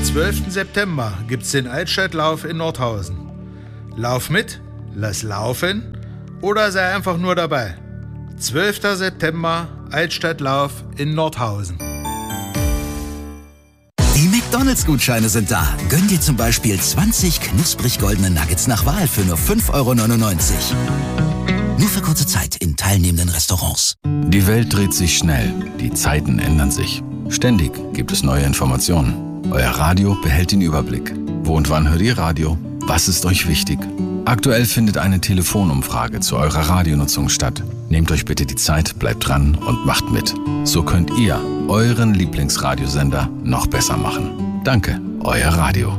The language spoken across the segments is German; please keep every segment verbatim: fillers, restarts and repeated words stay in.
zwölften September gibt's den Altstadtlauf in Nordhausen. Lauf mit, lass laufen oder sei einfach nur dabei. zwölften September, Altstadtlauf in Nordhausen. Die McDonalds-Gutscheine sind da. Gönn dir zum Beispiel zwanzig knusprig goldene Nuggets nach Wahl für nur fünf Euro neunundneunzig. Nur für kurze Zeit in teilnehmenden Restaurants. Die Welt dreht sich schnell. Die Zeiten ändern sich. Ständig gibt es neue Informationen. Euer Radio behält den Überblick. Wo und wann hört ihr Radio? Was ist euch wichtig? Aktuell findet eine Telefonumfrage zu eurer Radionutzung statt. Nehmt euch bitte die Zeit, bleibt dran und macht mit. So könnt ihr euren Lieblingsradiosender noch besser machen. Danke, euer Radio.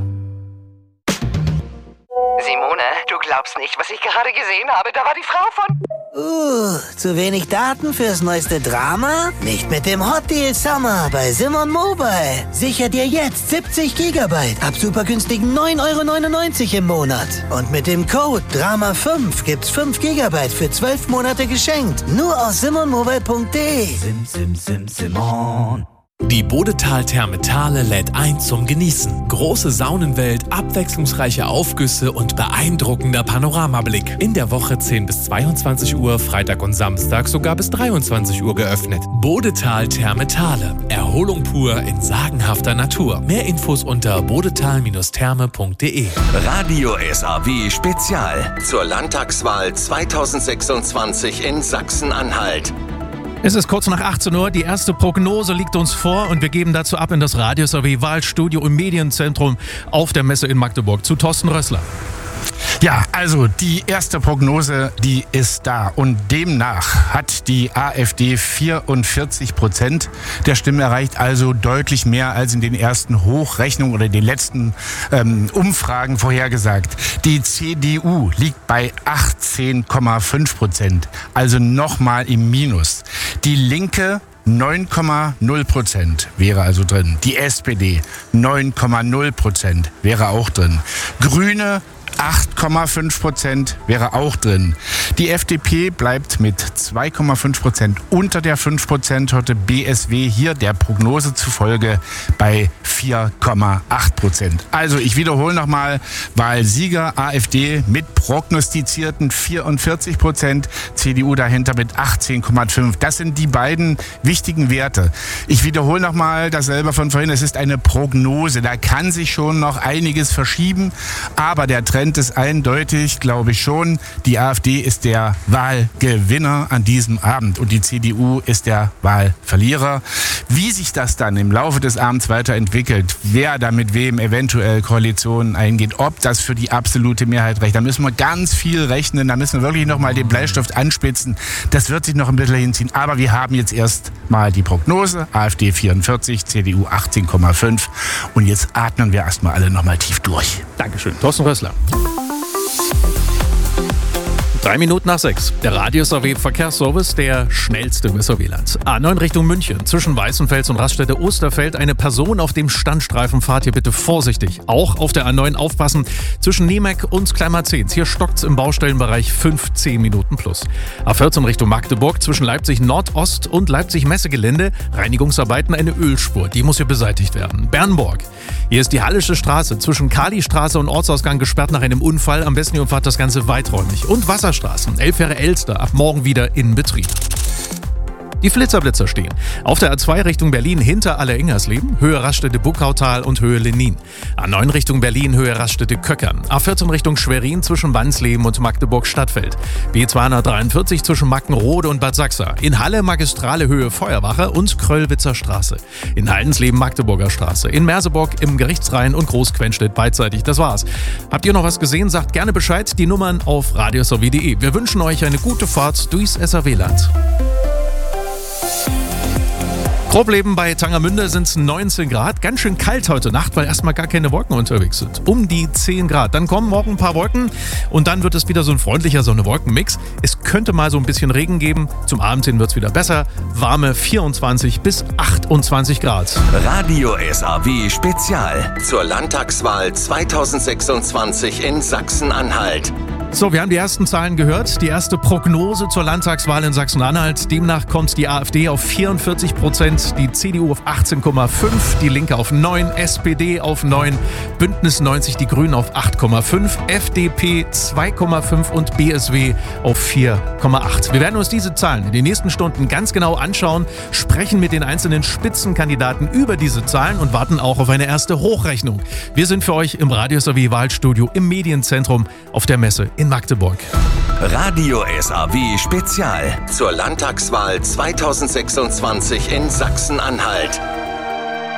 Simone, du glaubst nicht, was ich gerade gesehen habe. Da war die Frau von... Uh, zu wenig Daten fürs neueste Drama? Nicht mit dem Hot Deal Summer bei Simon Mobile. Sicher dir jetzt siebzig Gigabyte ab super günstigen neun Euro neunundneunzig im Monat. Und mit dem Code Drama fünf gibt's fünf Gigabyte für zwölf Monate geschenkt. Nur aus simon mobile punkt de. Sim, sim, sim, Simon. Die Bodetal-Therme Thale lädt ein zum Genießen. Große Saunenwelt, abwechslungsreiche Aufgüsse und beeindruckender Panoramablick. In der Woche zehn bis zweiundzwanzig Uhr, Freitag und Samstag sogar bis dreiundzwanzig Uhr geöffnet. Bodetal-Therme Thale. Erholung pur in sagenhafter Natur. Mehr Infos unter bodetal Therme punkt de. Radio S A W Spezial zur Landtagswahl zweitausendsechsundzwanzig in Sachsen-Anhalt. Es ist kurz nach achtzehn Uhr, die erste Prognose liegt uns vor und wir geben dazu ab in das Radio S A W Wahlstudio im Medienzentrum auf der Messe in Magdeburg zu Thorsten Rössler. Ja, also die erste Prognose, die ist da und demnach hat die AfD vierundvierzig Prozent der Stimmen erreicht, also deutlich mehr als in den ersten Hochrechnungen oder den letzten ähm, Umfragen vorhergesagt. Die C D U liegt bei achtzehn Komma fünf Prozent, also nochmal im Minus. Die Linke neun Komma null Prozent wäre also drin. Die S P D neun Komma null Prozent wäre auch drin. Grüne acht Komma fünf Prozent wäre auch drin. Die F D P bleibt mit zwei Komma fünf Prozent unter der fünf Prozent Hürde. B S W hier der Prognose zufolge bei vier Komma acht Prozent. Also ich wiederhole nochmal, Wahlsieger AfD mit prognostizierten vierundvierzig Prozent, C D U dahinter mit achtzehn Komma fünf. Das sind die beiden wichtigen Werte. Ich wiederhole nochmal dasselbe von vorhin, es ist eine Prognose. Da kann sich schon noch einiges verschieben, aber der Trend ist eindeutig, glaube ich schon. Die AfD ist der Wahlgewinner an diesem Abend und die C D U ist der Wahlverlierer. Wie sich das dann im Laufe des Abends weiterentwickelt, wer da mit wem eventuell Koalitionen eingeht, ob das für die absolute Mehrheit reicht, da müssen wir ganz viel rechnen, da müssen wir wirklich nochmal den Bleistift anspitzen. Das wird sich noch ein bisschen hinziehen, aber wir haben jetzt erst mal die Prognose, AfD vierundvierzig, C D U achtzehn Komma fünf und jetzt atmen wir erstmal alle nochmal tief durch. Dankeschön, Thorsten Rössler. Drei Minuten nach sechs. Der Radio S A W Verkehrsservice, der schnellste im S A W-Land. A neun Richtung München. Zwischen Weißenfels und Raststätte Osterfeld eine Person auf dem Standstreifen. Fahrt hier bitte vorsichtig. Auch auf der A neun aufpassen. Zwischen Niemek und Kleinmarzens. Hier stockt's im Baustellenbereich fünfzehn Minuten plus. A vierzehn Richtung Magdeburg. Zwischen Leipzig Nordost und Leipzig Messegelände. Reinigungsarbeiten, eine Ölspur. Die muss hier beseitigt werden. Bernburg. Hier ist die Hallische Straße. Zwischen Kalistraße und Ortsausgang gesperrt nach einem Unfall. Am besten ihr umfahrt das Ganze weiträumig. Und Wasser Straßen. Elfjähre Elster, ab morgen wieder in Betrieb. Die Flitzerblitzer stehen. Auf der A zwei Richtung Berlin hinter Aller-Ingersleben, Höhe Raststätte Buckautal und Höhe Lenin. A neun Richtung Berlin, Höhe Raststätte Köckern. A vierzehn Richtung Schwerin zwischen Wansleben und Magdeburg-Stadtfeld. B zweihundertdreiundvierzig zwischen Mackenrode und Bad Sachsa. In Halle Magistrale Höhe Feuerwache und Kröllwitzer Straße. In Haldensleben Magdeburger Straße. In Merseburg im Gerichtsrhein und Großquenstedt beidseitig. Das war's. Habt ihr noch was gesehen? Sagt gerne Bescheid. Die Nummern auf radio s a w punkt de. Wir wünschen euch eine gute Fahrt durchs S A W-Land. Grobleben bei Tangermünde sind es neunzehn Grad. Ganz schön kalt heute Nacht, weil erstmal gar keine Wolken unterwegs sind. Um die zehn Grad. Dann kommen morgen ein paar Wolken und dann wird es wieder so ein freundlicher Sonne-Wolken-Mix. Es könnte mal so ein bisschen Regen geben. Zum Abend hin wird es wieder besser. Warme vierundzwanzig bis achtundzwanzig Grad. Radio S A W Spezial zur Landtagswahl zweitausendsechsundzwanzig in Sachsen-Anhalt. So, wir haben die ersten Zahlen gehört. Die erste Prognose zur Landtagswahl in Sachsen-Anhalt. Demnach kommt die AfD auf vierundvierzig Prozent, die C D U auf achtzehn Komma fünf, die Linke auf neun, S P D auf neun, Bündnis neunzig, die Grünen auf acht Komma fünf, F D P zwei Komma fünf und B S W auf vier Komma acht. Wir werden uns diese Zahlen in den nächsten Stunden ganz genau anschauen, sprechen mit den einzelnen Spitzenkandidaten über diese Zahlen und warten auch auf eine erste Hochrechnung. Wir sind für euch im Radio S A W Wahlstudio im Medienzentrum auf der Messe in Magdeburg. Radio S A W Spezial zur Landtagswahl zweitausendsechsundzwanzig in Sachsen-Anhalt.